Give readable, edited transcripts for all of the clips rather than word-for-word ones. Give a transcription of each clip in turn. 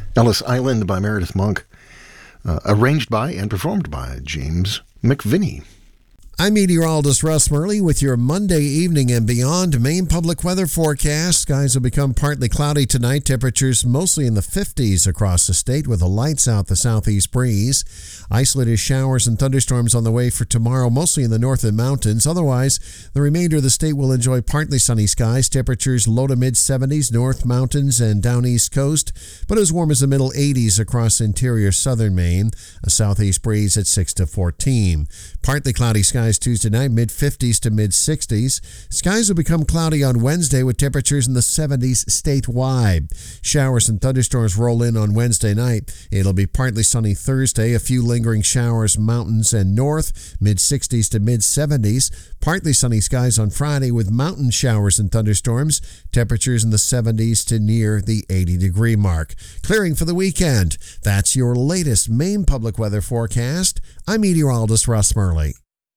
Ellis Island by Meredith Monk, arranged by and performed by James McVinney. I'm meteorologist Russ Murley with your Monday evening and beyond Maine public weather forecast. Skies will become partly cloudy tonight. Temperatures mostly in the 50s across the state with a light south to southeast breeze. Isolated showers and thunderstorms on the way for tomorrow, mostly in the north and mountains. Otherwise, the remainder of the state will enjoy partly sunny skies. Temperatures low to mid 70s, north mountains and down east coast, but as warm as the middle 80s across interior southern Maine. A southeast breeze at 6 to 14. Partly cloudy skies Tuesday night, mid-50s to mid-60s. Skies will become cloudy on Wednesday with temperatures in the 70s statewide. Showers and thunderstorms roll in on Wednesday night. It'll be partly sunny Thursday, a few lingering showers mountains and north, mid-60s to mid-70s. Partly sunny skies on Friday with mountain showers and thunderstorms. Temperatures in the 70s to near the 80-degree mark. Clearing for the weekend. That's your latest Maine public weather forecast. I'm meteorologist Russ Murley.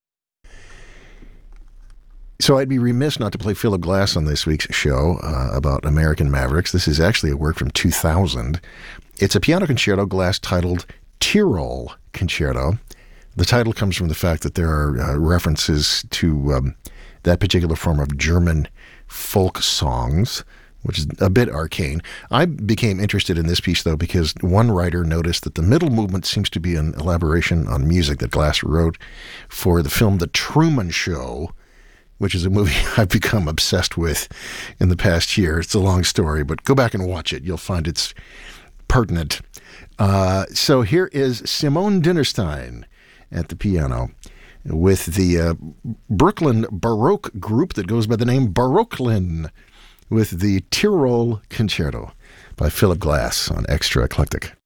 So I'd be remiss not to play Philip Glass on this week's show about American Mavericks. This is actually a work from 2000. It's a piano concerto Glass titled Tyrol Concerto. The title comes from the fact that there are references to that particular form of German folk songs, which is a bit arcane. I became interested in this piece, though, because one writer noticed that the middle movement seems to be an elaboration on music that Glass wrote for the film The Truman Show, which is a movie I've become obsessed with in the past year. It's a long story, but go back and watch it. You'll find it's pertinent. So here is Simone Dinnerstein at the piano with the Brooklyn Baroque group that goes by the name Baroquelin with the Tyrol Concerto by Philip Glass on Extra Eclectic.